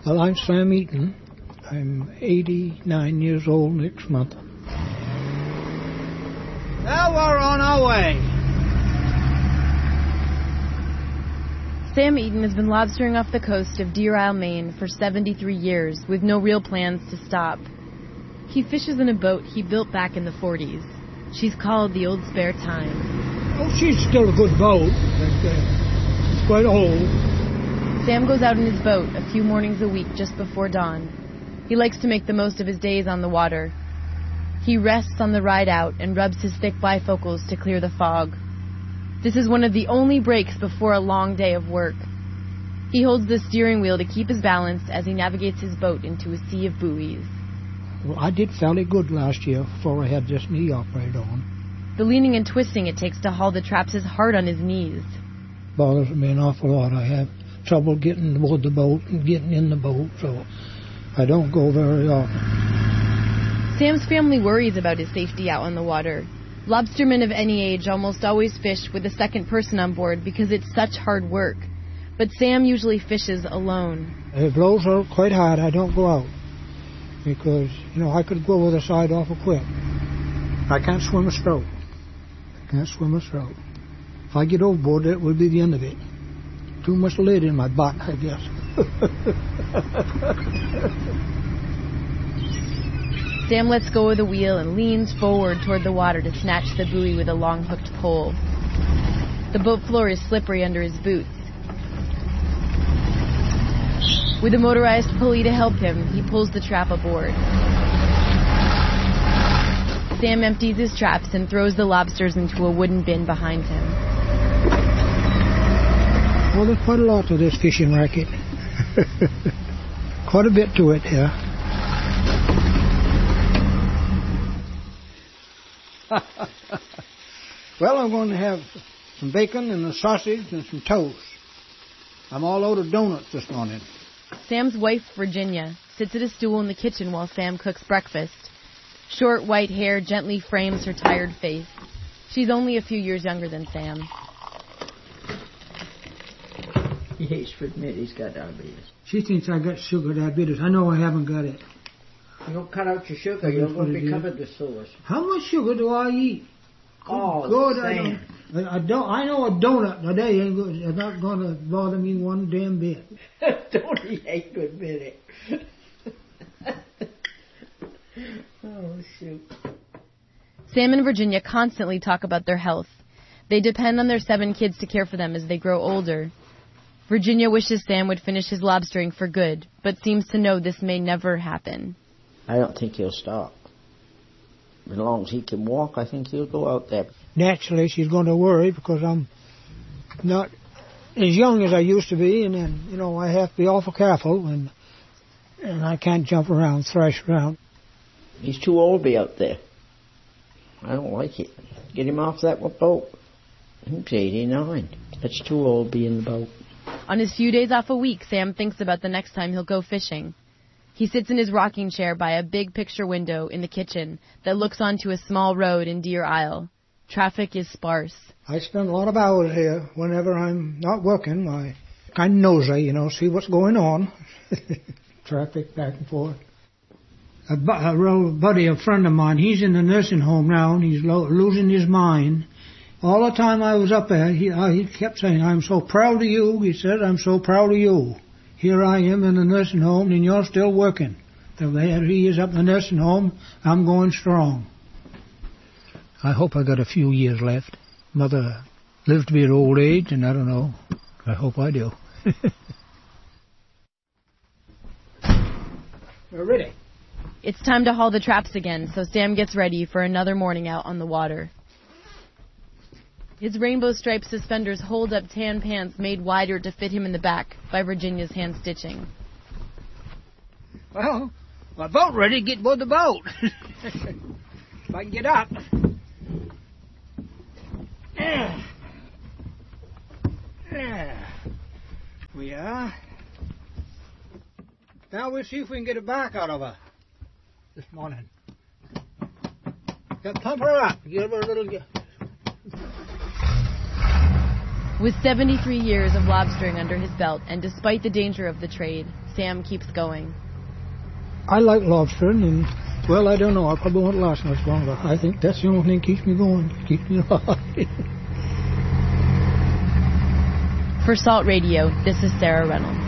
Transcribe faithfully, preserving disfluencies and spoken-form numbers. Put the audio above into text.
Well, I'm Sam Eaton. I'm eighty-nine years old next month. Well, we're on our way. Sam Eaton has been lobstering off the coast of Deer Isle, Maine for seventy-three years with no real plans to stop. He fishes in a boat he built back in the forties. She's called the Old Spare Time. Oh, she's still a good boat, but uh, it's quite old. Sam goes out in his boat a few mornings a week just before dawn. He likes to make the most of his days on the water. He rests on the ride out and rubs his thick bifocals to clear the fog. This is one of the only breaks before a long day of work. He holds the steering wheel to keep his balance as he navigates his boat into a sea of buoys. Well, I did fairly good last year before I had this knee operated on. The leaning and twisting it takes to haul the traps is hard on his knees. Bothers me an awful lot. I have trouble getting aboard the boat and getting in the boat, so I don't go very often. Sam's family worries about his safety out on the water. Lobstermen of any age almost always fish with a second person on board because it's such hard work. But Sam usually fishes alone. If it blows out quite hard, I don't go out. Because, you know, I could go over the side awful quick. I can't swim a stroke. I can't swim a stroke. If I get overboard, that will be the end of it. Too much lead in my butt, I guess. Sam lets go of the wheel and leans forward toward the water to snatch the buoy with a long hooked pole. The boat floor is slippery under his boots. With a motorized pulley to help him, he pulls the trap aboard. Sam empties his traps and throws the lobsters into a wooden bin behind him. Well, there's quite a lot to this fishing racket. Quite a bit to it here. Well, I'm going to have some bacon and a sausage and some toast. I'm all out of donuts this morning. Sam's wife, Virginia, sits at a stool in the kitchen while Sam cooks breakfast. Short white hair gently frames her tired face. She's only a few years younger than Sam. He hates to admit he's got diabetes. She thinks I got sugar diabetes. I know I haven't got it. You don't cut out your sugar, you're going to be covered with sores. How much sugar do I eat? Oh, God, I don't, I don't. I know a donut a day ain't good, it's not going to bother me one damn bit. Don't he hate to admit it? Oh, shoot. Sam and Virginia constantly talk about their health. They depend on their seven kids to care for them as they grow older. Virginia wishes Sam would finish his lobstering for good, but seems to know this may never happen. I don't think he'll stop. As long as he can walk, I think he'll go out there. Naturally, she's going to worry because I'm not as young as I used to be, and then, you know, I have to be awful careful, and and I can't jump around, thrash around. He's too old to be out there. I don't like it. Get him off that boat. He's eighty-nine. That's too old to be in the boat. On his few days off a week, Sam thinks about the next time he'll go fishing. He sits in his rocking chair by a big picture window in the kitchen that looks onto a small road in Deer Isle. Traffic is sparse. I spend a lot of hours here whenever I'm not working. I kind of nosy, you know, see what's going on. Traffic back and forth. A, bu- a real buddy, a friend of mine, he's in the nursing home now, and he's lo- losing his mind. All the time I was up there, he, uh, he kept saying, "I'm so proud of you," he said, "I'm so proud of you. Here I am in the nursing home, and you're still working." So there he is up in the nursing home. I'm going strong. I hope I got a few years left. Mother lived to be an old age, and I don't know. I hope I do. We're ready. It's time to haul the traps again, so Sam gets ready for another morning out on the water. His rainbow-striped suspenders hold up tan pants made wider to fit him in the back by Virginia's hand stitching. Well, my boat ready to get aboard the boat. If I can get up. Yeah. Yeah. We are. Now we'll see if we can get a back out of her this morning. Pump her up. Give her a little... With seventy-three years of lobstering under his belt, and despite the danger of the trade, Sam keeps going. I like lobstering, and, well, I don't know, I probably won't last much longer. I think that's the only thing that keeps me going, keeps me alive. For Salt Radio, this is Sarah Reynolds.